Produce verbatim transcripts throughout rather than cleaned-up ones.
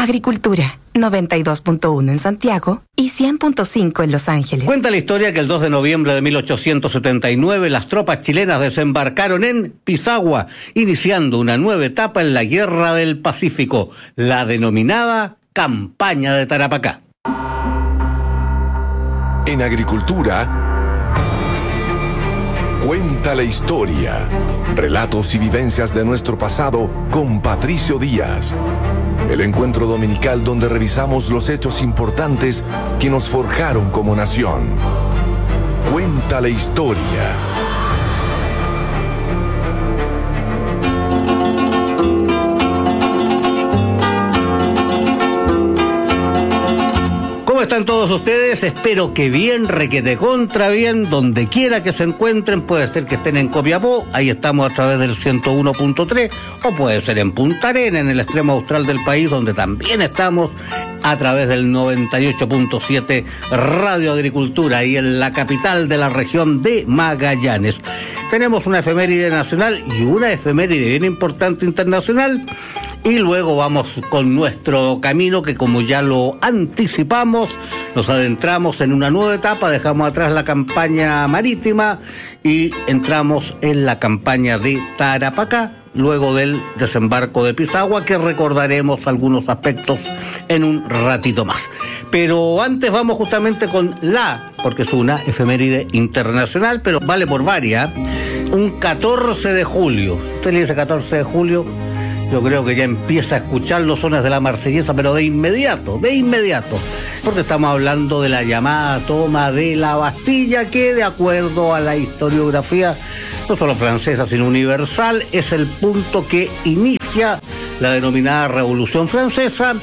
Agricultura, noventa y dos punto uno en Santiago y cien punto cinco en Los Ángeles. Cuenta la historia que el dos de noviembre de mil ochocientos setenta y nueve las tropas chilenas desembarcaron en Pisagua, iniciando una nueva etapa en la Guerra del Pacífico, la denominada Campaña de Tarapacá. En Agricultura, cuenta la historia. Relatos y vivencias de nuestro pasado con Patricio Díaz. El encuentro dominical donde revisamos los hechos importantes que nos forjaron como nación. Cuenta la historia. ¿Cómo están todos ustedes? Espero que bien, requete contra bien, donde quiera que se encuentren. Puede ser que estén en Copiapó, ahí estamos a través del ciento uno punto tres, o puede ser en Punta Arenas, en el extremo austral del país, donde también estamos a través del noventa y ocho punto siete Radio Agricultura, y en la capital de la región de Magallanes. Tenemos una efeméride nacional y una efeméride bien importante internacional. Y luego vamos con nuestro camino que, como ya lo anticipamos, nos adentramos en una nueva etapa, dejamos atrás la campaña marítima y entramos en la campaña de Tarapacá, luego del desembarco de Pisagua, que recordaremos algunos aspectos en un ratito más. Pero antes vamos justamente con la, porque es una efeméride internacional, pero vale por varias, un catorce de julio. Usted le dice catorce de julio... yo creo que ya empieza a escuchar los sones de la Marsellesa, pero de inmediato, de inmediato, porque estamos hablando de la llamada toma de la Bastilla, que de acuerdo a la historiografía, no solo francesa, sino universal, es el punto que inicia la denominada Revolución Francesa,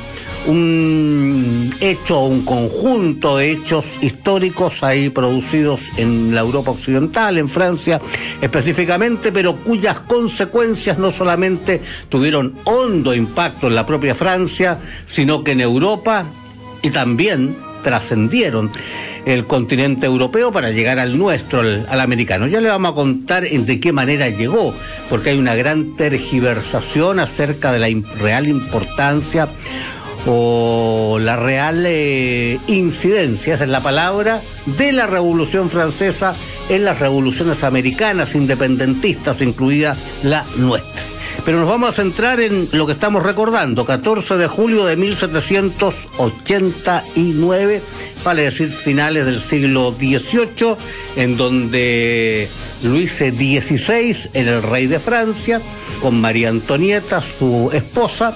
un hecho, un conjunto de hechos históricos ahí producidos en la Europa occidental, en Francia específicamente, pero cuyas consecuencias no solamente tuvieron hondo impacto en la propia Francia, sino que en Europa, y también trascendieron el continente europeo para llegar al nuestro, al, al americano. Ya le vamos a contar en de qué manera llegó, porque hay una gran tergiversación acerca de la in- real importancia o la real eh, incidencia, esa es la palabra, de la Revolución Francesa en las revoluciones americanas independentistas, incluida la nuestra. Pero nos vamos a centrar en lo que estamos recordando, catorce de julio de mil setecientos ochenta y nueve, vale decir finales del siglo dieciocho, en donde Luis dieciséis era el rey de Francia, con María Antonieta, su esposa,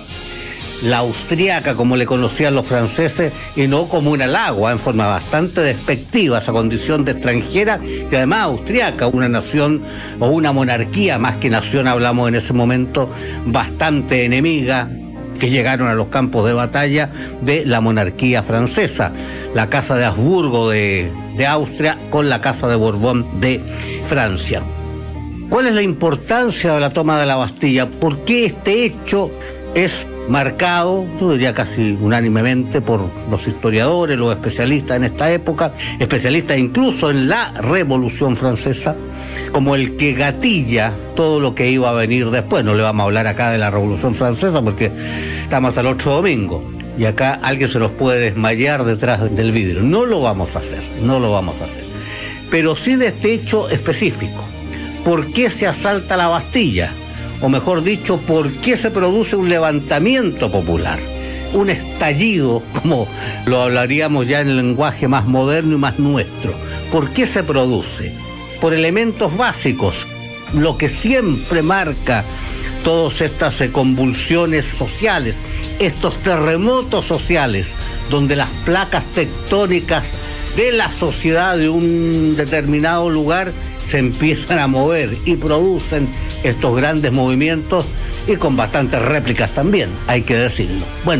la austriaca, como le conocían los franceses, y no como un halago, en forma bastante despectiva, esa condición de extranjera, y además austriaca, una nación o una monarquía, más que nación, hablamos en ese momento, bastante enemiga, que llegaron a los campos de batalla de la monarquía francesa, la Casa de Habsburgo de, de Austria con la Casa de Borbón de Francia. ¿Cuál es la importancia de la toma de la Bastilla? ¿Por qué este hecho es marcado, yo diría casi unánimemente, por los historiadores, los especialistas en esta época, especialistas incluso en la Revolución Francesa, como el que gatilla todo lo que iba a venir después? No le vamos a hablar acá de la Revolución Francesa porque estamos hasta el otro domingo y acá alguien se nos puede desmayar detrás del vidrio. No lo vamos a hacer, no lo vamos a hacer. Pero sí de este hecho específico. ¿Por qué se asalta la Bastilla? O mejor dicho, ¿por qué se produce un levantamiento popular? Un estallido, como lo hablaríamos ya en el lenguaje más moderno y más nuestro. ¿Por qué se produce? Por elementos básicos, lo que siempre marca todas estas convulsiones sociales, estos terremotos sociales, donde las placas tectónicas de la sociedad de un determinado lugar se empiezan a mover y producen estos grandes movimientos, y con bastantes réplicas también, hay que decirlo. Bueno,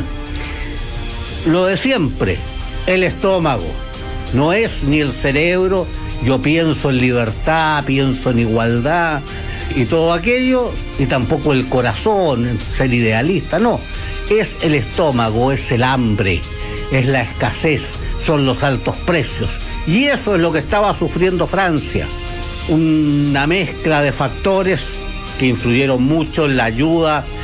lo de siempre, el estómago, no es ni el cerebro. Yo pienso en libertad, pienso en igualdad y todo aquello, y tampoco el corazón, ser idealista, no. Es el estómago, es el hambre, es la escasez, son los altos precios. Y eso es lo que estaba sufriendo Francia. Una mezcla de factores que influyeron mucho en la ayuda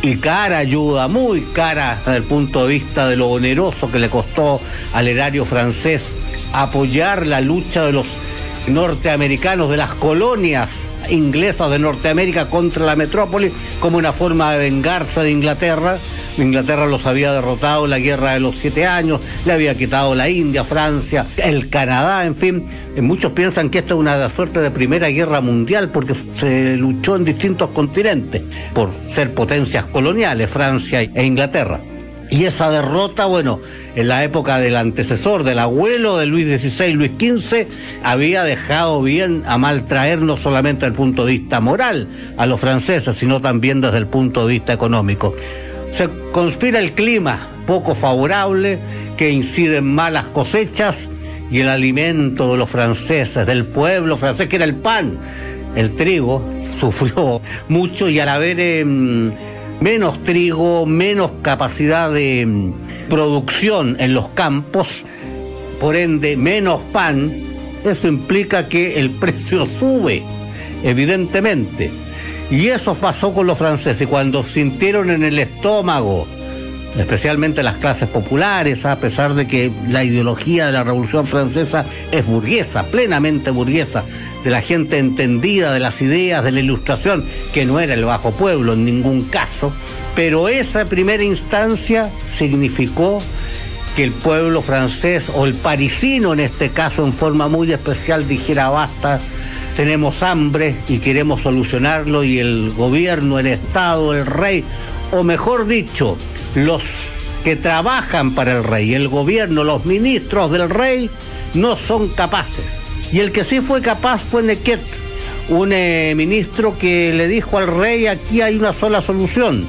y cara ayuda, muy cara desde el punto de vista de lo oneroso que le costó al erario francés apoyar la lucha de los norteamericanos, de las colonias inglesas de Norteamérica contra la metrópoli, como una forma de vengarse de Inglaterra. Inglaterra los había derrotado en la guerra de los siete años, le había quitado la India, Francia, el Canadá, en fin. Muchos piensan que esta es una suerte de primera guerra mundial porque se luchó en distintos continentes por ser potencias coloniales, Francia e Inglaterra. Y esa derrota, bueno, en la época del antecesor, del abuelo de Luis dieciséis, Luis quince, había dejado bien a mal traer no solamente desde el punto de vista moral a los franceses, sino también desde el punto de vista económico. Se conspira el clima poco favorable que incide en malas cosechas y el alimento de los franceses, del pueblo francés, que era el pan, el trigo, sufrió mucho y al haber eh, menos trigo, menos capacidad de mm, producción en los campos, por ende menos pan, eso implica que el precio sube, evidentemente. Y eso pasó con los franceses, cuando sintieron en el estómago, especialmente las clases populares, a pesar de que la ideología de la Revolución Francesa es burguesa, plenamente burguesa, de la gente entendida de las ideas de la Ilustración, que no era el bajo pueblo en ningún caso, pero esa primera instancia significó que el pueblo francés, o el parisino en este caso en forma muy especial, dijera basta, tenemos hambre y queremos solucionarlo, y el gobierno, el Estado, el rey, o mejor dicho, los que trabajan para el rey, el gobierno, los ministros del rey, no son capaces. Y el que sí fue capaz fue Nequet, un eh, ministro que le dijo al rey: aquí hay una sola solución,